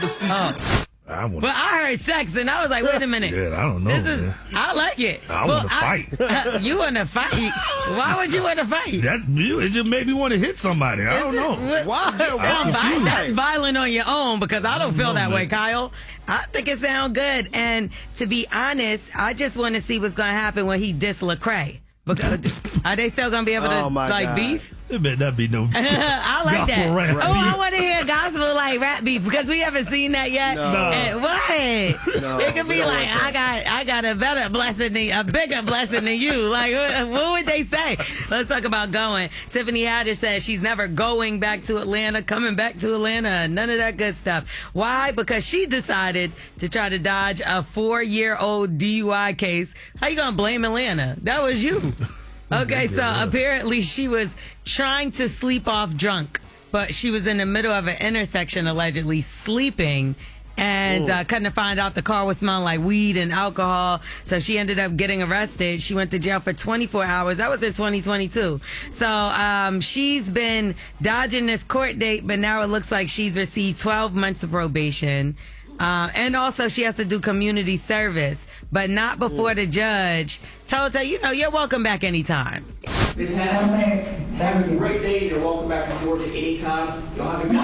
Well, I heard sex, and I was like, wait a minute. Yeah, I don't know. I like it. I want to fight. You want to fight? Why would you want to fight? It just made me want to hit somebody. I don't know. Why? That's violent on your own, because I don't feel that way, Kyle. I think it sounds good. And to be honest, I just want to see what's going to happen when he diss Lecrae. Because are they still going to be able to beef? It better not be no I like that. Rap beef. I want to hear gospel rap beef, because we haven't seen that yet. No. And what? No, it could be like, I got a bigger blessing than you. Like, what would they say? Let's talk about going. Tiffany Haddish says she's never going back to Atlanta, coming back to Atlanta, none of that good stuff. Why? Because she decided to try to dodge a 4-year-old DUI case. How you gonna blame Atlanta? That was you. Okay, so apparently she was trying to sleep off drunk, but she was in the middle of an intersection allegedly sleeping, and couldn't find out the car was smelling like weed and alcohol, so she ended up getting arrested. She went to jail for 24 hours. That was in 2022. So she's been dodging this court date, but now it looks like she's received 12 months of probation. And also she has to do community service, but not before the judge told her, you're welcome back anytime. Miss Haddish, have a great day. You're welcome back to Georgia anytime. Y'all have a good day.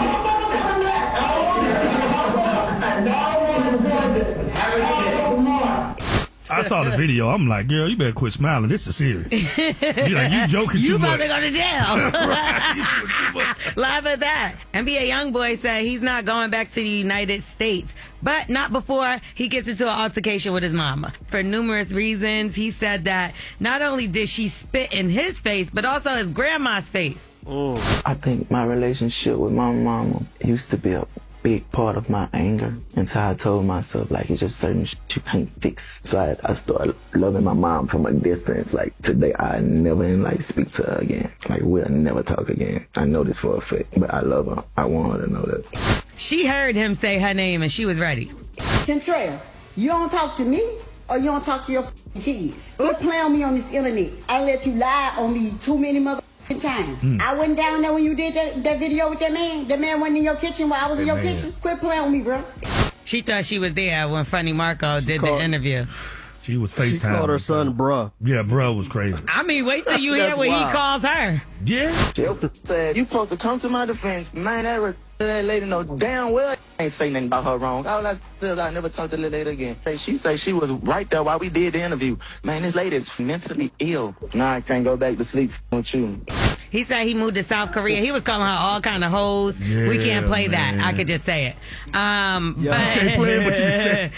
Have a good day. I saw the video. I'm like, girl, you better quit smiling. This is serious. You joking too much. You about to go to jail. Laugh at that. NBA YoungBoy said he's not going back to the United States, but not before he gets into an altercation with his mama. For numerous reasons, he said that not only did she spit in his face, but also his grandma's face. I think my relationship with my mama used to be a big part of my anger until I told myself, like, it's just certain shit you can't fix. So I started loving my mom from a distance. Like, today I never speak to her again. Like, we'll never talk again. I know this for a fact, but I love her. I want her to know that. She heard him say her name and she was ready. Kentrell, you don't talk to me or you don't talk to your kids. Quit playing on me on this internet. I let you lie on me too many times. I wasn't down there when you did that video with that man. That man wasn't in your kitchen while I was in your kitchen. Quit playing with me, bro. She thought she was there when Funny Marco did the interview. She was FaceTime. She called her son bruh. Yeah, bruh was crazy. I mean, wait till you hear what he calls her. Yeah. Shelter said, you supposed to come to my defense. Man, that lady know damn well I ain't say nothing about her wrong. All I said, I never talked to the lady again. She say she was right there while we did the interview. Man, this lady is mentally ill. Now I can't go back to sleep with you. He said he moved to South Korea. He was calling her all kind of hoes. Yeah, we can't play that. I could just say it. You can't play it, but you said.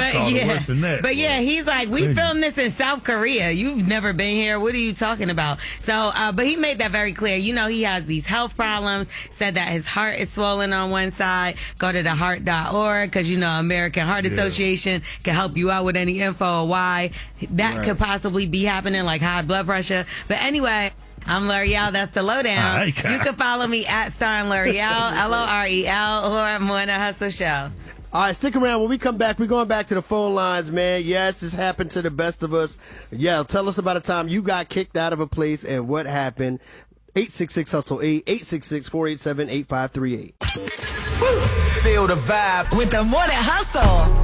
But yeah, he's like, we filmed this in South Korea. You've never been here. What are you talking about? So, but he made that very clear. He has these health problems. Said that his heart is swollen on one side. Go to the heart.org because American Heart Association can help you out with any info or why that could possibly be happening, like high blood pressure. But anyway, I'm L'Oreal. That's the lowdown. You can follow me at Starring L'Oreal, LOREL, or Morning Hustle Show. All right, stick around. When we come back, we're going back to the phone lines, man. Yes, this happened to the best of us. Yeah, tell us about a time you got kicked out of a place and what happened. 866-HUSTLE-8, 866-487-8538. Feel the vibe with the Morning Hustle.